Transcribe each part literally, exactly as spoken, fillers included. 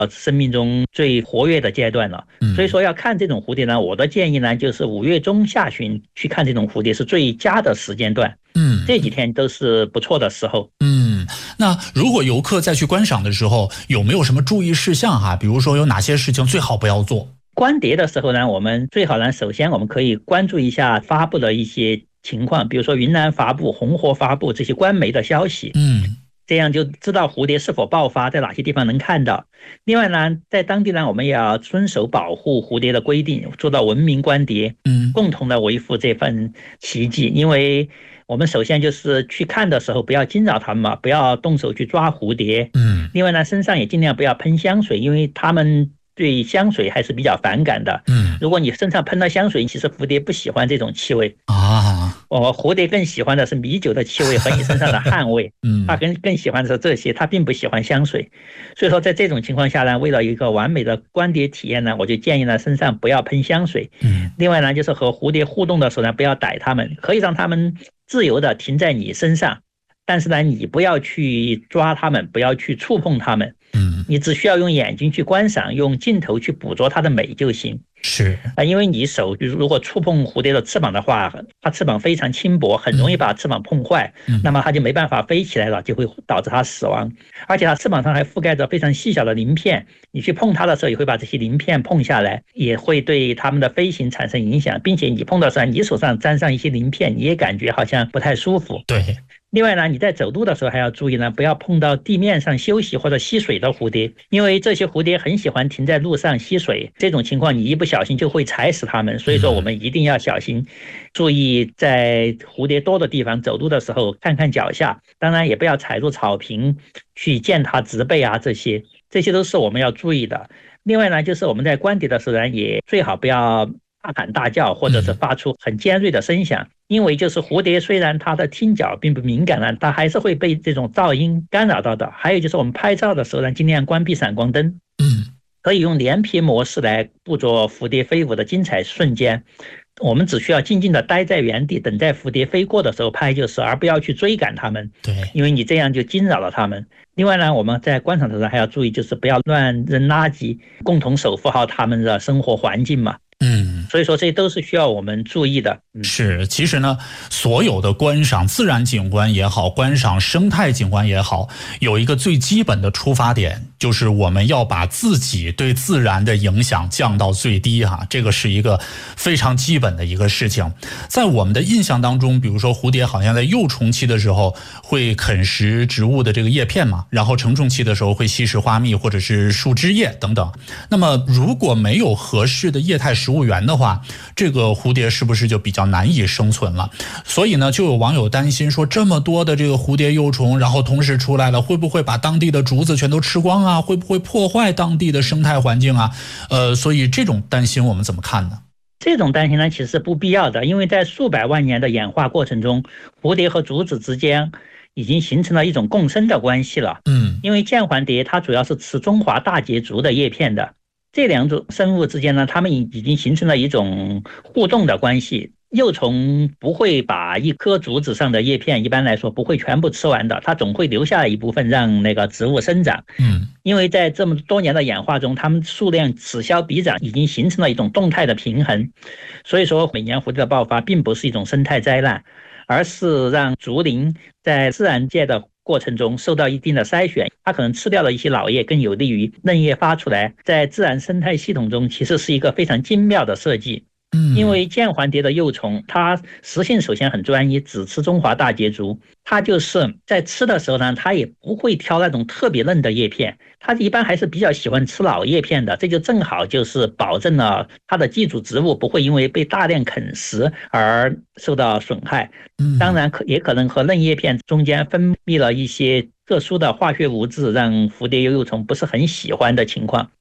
生命中最活跃的阶段了。所以说要看这种蝴蝶呢，我的建议呢就是五月中下旬去看这种蝴蝶是最佳的时间段。嗯，这几天都是不错的时候。 嗯，那如果游客再去观赏的时候，有没有什么注意事项哈？比如说有哪些事情最好不要做？ 观蝶的时候呢，我们最好呢，首先我们可以关注一下发布的一些情况，比如说云南发布、红河发布这些官媒的消息。 嗯。 这样就知道蝴蝶是否爆发，在哪些地方能看到。另外呢，在当地呢，我们也要遵守保护蝴蝶的规定，做到文明观蝶， 嗯， 共同的维护这份奇迹。因为我们首先就是去看的时候，不要惊扰它们嘛，不要动手去抓蝴蝶。 嗯， 另外呢，身上也尽量不要喷香水，因为它们对香水还是比较反感的。 嗯， 如果你身上喷了香水，其实蝴蝶不喜欢这种气味啊。 我蝴蝶更喜欢的是米酒的气味和你身上的汗味。 嗯， 它更更喜欢的是这些，它并不喜欢香水。所以说，在这种情况下呢，为了一个完美的观蝶体验呢，我就建议呢身上不要喷香水。 嗯， 另外呢，就是和蝴蝶互动的时候呢，不要逮它们，可以让它们自由的停在你身上，但是呢，你不要去抓它们，不要去触碰它们。 嗯， 你只需要用眼睛去观赏，用镜头去捕捉它的美就行。 是啊，因为你手如果触碰蝴蝶的翅膀的话，它翅膀非常轻薄，很容易把翅膀碰坏， 嗯、 那么它就没办法飞起来了，就会导致它死亡。而且它翅膀上还覆盖着非常细小的鳞片，你去碰它的时候也会把这些鳞片碰下来，也会对它们的飞行产生影响，并且你碰到时候，你手上沾上一些鳞片，你也感觉好像不太舒服。 对。 另外呢，你在走路的时候还要注意呢，不要碰到地面上休息或者吸水的蝴蝶，因为这些蝴蝶很喜欢停在路上吸水，这种情况你一不小心就会踩死它们，所以说我们一定要小心，注意在蝴蝶多的地方走路的时候看看脚下，当然也不要踩入草坪去践踏植被啊，这些这些都是我们要注意的。另外呢，就是我们在观蝶的时候呢，也最好不要大喊大叫，或者是发出很尖锐的声响，因为就是蝴蝶虽然它的听觉并不敏感呢，它还是会被这种噪音干扰到的。还有就是我们拍照的时候呢，尽量关闭闪光灯， 嗯， 可以用连屏模式来捕捉蝴蝶飞舞的精彩瞬间。我们只需要静静的待在原地，等待蝴蝶飞过的时候拍就是，而不要去追赶它们。 对， 因为你这样就惊扰了它们。另外呢，我们在观赏的时候还要注意，就是不要乱扔垃圾，共同守护好它们的生活环境嘛。 嗯， 所以说这都是需要我们注意的。 嗯、是，其实呢，所有的观赏自然景观也好，观赏生态景观也好，有一个最基本的出发点，就是我们要把自己对自然的影响降到最低哈，这个是一个非常基本的一个事情。在我们的印象当中，比如说蝴蝶好像在幼虫期的时候会啃食植物的这个叶片嘛，然后成虫期的时候会吸食花蜜或者是树枝叶等等。那么如果没有合适的液态食物源的话，这个蝴蝶是不是就比较难以生存了？所以呢，就有网友担心说，这么多的这个蝴蝶幼虫，然后同时出来了，会不会把当地的竹子全都吃光啊？会不会破坏当地的生态环境啊？呃，所以这种担心我们怎么看呢？ 这种担心呢，其实是不必要的，因为在数百万年的演化过程中，蝴蝶和竹子之间已经形成了一种共生的关系了。 嗯， 因为剑环蝶它主要是吃中华大节竹的叶片的。这两种生物之间呢，它们已经形成了一种互动的关系。幼虫不会把一棵竹子上的叶片，一般来说不会全部吃完的，它总会留下一部分让那个植物生长。 嗯， 因为在这么多年的演化中，它们数量此消彼长，已经形成了一种动态的平衡。所以说，每年蝴蝶的爆发并不是一种生态灾难，而是让竹林在自然界的过程中受到一定的筛选，它可能吃掉了一些老叶，更有利于嫩叶发出来。在自然生态系统中，其实是一个非常精妙的设计。因为剑环蝶的幼虫，它食性首先很专一，只吃中华大节竹。它就是在吃的时候呢，它也不会挑那种特别嫩的叶片，它一般还是比较喜欢吃老叶片的。这就正好就是保证了它的寄主植物不会因为被大量啃食而受到损害。当然可也可能和嫩叶片中间分泌了一些特殊的化学物质，让蝴蝶幼虫不是很喜欢的情况。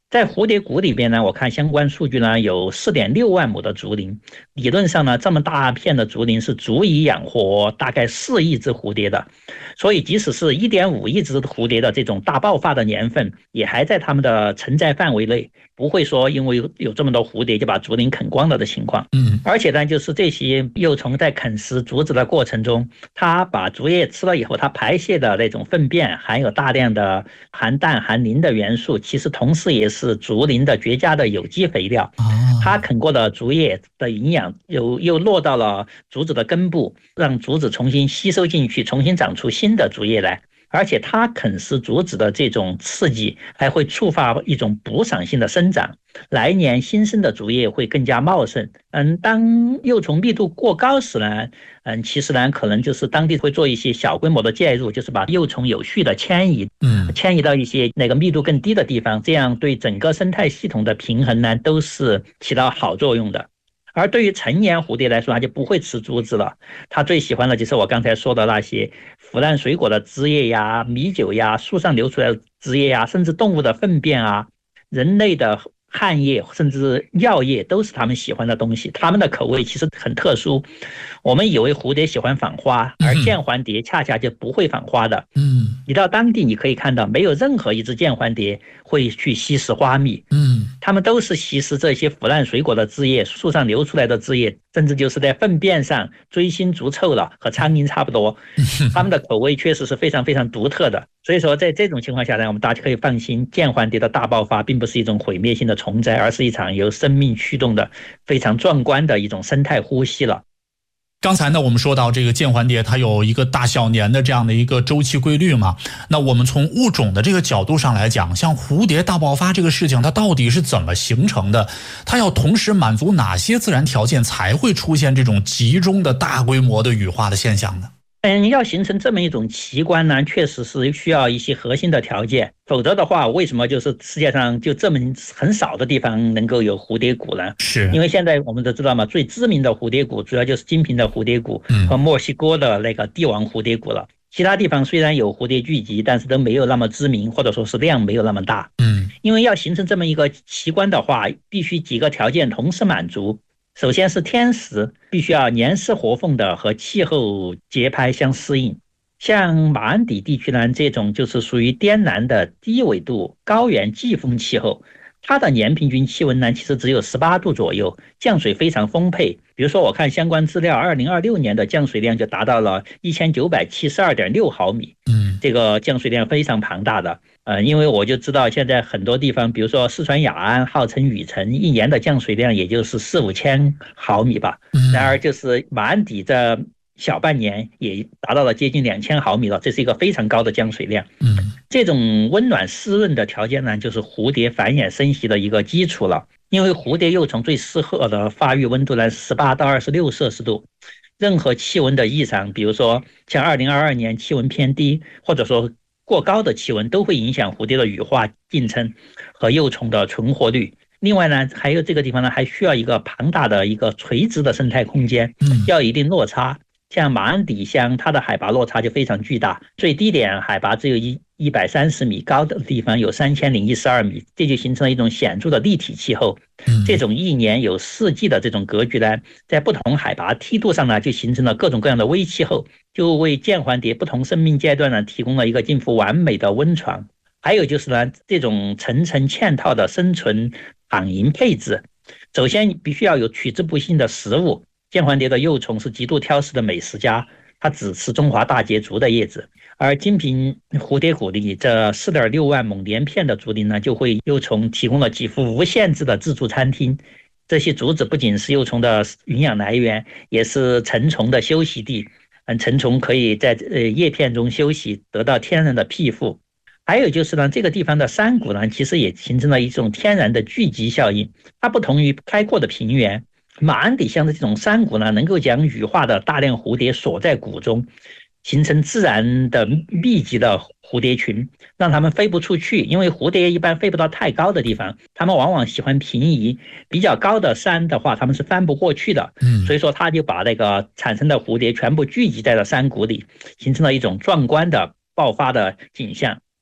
在蝴蝶谷里边呢，我看相关数据呢，有 四点六万亩的竹林，理论上呢，这么大片的竹林是足以养活大概四亿只蝴蝶的，所以即使是 一点五亿只蝴蝶的这种大爆发的年份，也还在它们的承载范围内，不会说因为有有这么多蝴蝶就把竹林啃光了的情况。 嗯， 而且呢，就是这些幼虫在啃食竹子的过程中，它把竹叶吃了以后，它排泄的那种粪便含有大量的含氮含磷的元素，其实同时也是竹林的绝佳的有机肥料。它啃过的竹叶的营养又又落到了竹子的根部，让竹子重新吸收进去，重新长出新的竹叶来。而且它啃食竹子的这种刺激还会触发一种补偿性的生长，来年新生的竹叶会更加茂盛。嗯，当幼虫密度过高时呢，嗯，其实呢可能就是当地会做一些小规模的介入，就是把幼虫有序的迁移，嗯，迁移到一些那个密度更低的地方，这样对整个生态系统的平衡呢都是起到好作用的。而对于成年蝴蝶来说，它就不会吃竹子了，它最喜欢的就是我刚才说的那些腐烂水果的汁液呀、米酒呀、树上流出来的汁液呀，甚至动物的粪便啊、人类的汗液甚至尿液都是它们喜欢的东西。它们的口味其实很特殊，我们以为蝴蝶喜欢访花，而剑环蝶恰恰就不会访花的。嗯，你到当地你可以看到，没有任何一只剑环蝶会去吸食花蜜。嗯，它们都是吸食这些腐烂水果的汁液、树上流出来的汁液，甚至就是在粪便上追星逐臭了，和苍蝇差不多。它们的口味确实是非常非常独特的。所以说，在这种情况下呢，我们大家可以放心，剑环蝶的大爆发并不是一种毁灭性的虫灾，而是一场由生命驱动的非常壮观的一种生态呼吸了。 刚才呢，我们说到这个剑环蝶，它有一个大小年的这样的一个周期规律嘛。那我们从物种的这个角度上来讲，像蝴蝶大爆发这个事情，它到底是怎么形成的？它要同时满足哪些自然条件才会出现这种集中的大规模的羽化的现象呢？ 嗯，要形成这么一种奇观呢，确实是需要一些核心的条件，否则的话，为什么就是世界上就这么很少的地方能够有蝴蝶谷呢？是因为现在我们都知道嘛，最知名的蝴蝶谷主要就是金平的蝴蝶谷和墨西哥的那个帝王蝴蝶谷了。其他地方虽然有蝴蝶聚集，但是都没有那么知名，或者说是量没有那么大。嗯，因为要形成这么一个奇观的话，必须几个条件同时满足。首先是天时，必须要年湿活凤的和气候节拍相适应。像马鞍底地区呢，这种就是属于滇南的低纬度高原季风气候，它的年平均气温呢其实只有十八度左右，降水非常丰沛。比如说我看相关资料，二零二六年的降水量就达到了一千九百七十二点六毫米。嗯，这个降水量非常庞大的。呃，因为我就知道现在很多地方，比如说四川雅安号称雨城，一年的降水量也就是四五千毫米吧。然而就是马鞍底这小半年也达到了接近两千毫米了，这是一个非常高的降水量。嗯，这种温暖湿润的条件呢，就是蝴蝶繁衍生息的一个基础了。因为蝴蝶幼虫最适合的发育温度呢，十八到二十六摄氏度。任何气温的异常，比如说像二零二二年气温偏低，或者说过高的气温，都会影响蝴蝶的羽化进程和幼虫的存活率。另外呢，还有这个地方呢，还需要一个庞大的一个垂直的生态空间，要有一定落差。像马鞍底乡，它的海拔落差就非常巨大，最低点海拔只有一一百三十米，高的地方有三千零一十二米，这就形成了一种显著的立体气候。这种一年有四季的这种格局呢，在不同海拔梯度上呢，就形成了各种各样的微气候，就为剑环蝶不同生命阶段呢提供了一个近乎完美的温床。还有就是呢，这种层层嵌套的生存躺营配置，首先必须要有取之不尽的食物。剑环蝶的幼虫是极度挑食的美食家，它只吃中华大节竹的叶子。而金平蝴蝶谷里这 四点六万亩连片的竹林呢，就为幼虫提供了几乎无限制的自助餐厅。这些竹子不仅是幼虫的营养来源，也是成虫的休息地。嗯，成虫可以在呃叶片中休息，得到天然的庇护。还有就是呢，这个地方的山谷呢，其实也形成了一种天然的聚集效应。它不同于开阔的平原，马鞍底乡的这种山谷呢，能够将羽化的大量蝴蝶锁在谷中，形成自然的密集的蝴蝶群，让它们飞不出去。因为蝴蝶一般飞不到太高的地方，它们往往喜欢平移，比较高的山的话，它们是翻不过去的。所以说，它就把那个产生的蝴蝶全部聚集在了山谷里，形成了一种壮观的爆发的景象。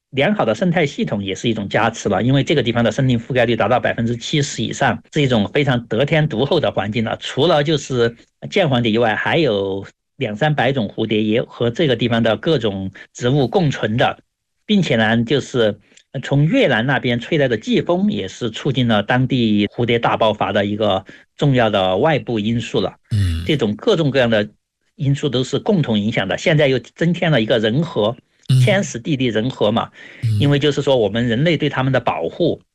良好的生态系统也是一种加持了，因为这个地方的森林覆盖率达到百分之七十以上，是一种非常得天独厚的环境了。除了就是剑黄蝶以外，还有两三百种蝴蝶也和这个地方的各种植物共存的，并且呢，就是从越南那边吹来的季风也是促进了当地蝴蝶大爆发的一个重要的外部因素了。 嗯， 这种各种各样的因素都是共同影响的。现在又增添了一个人和，天时地利人和嘛，因为就是说我们人类对他们的保护，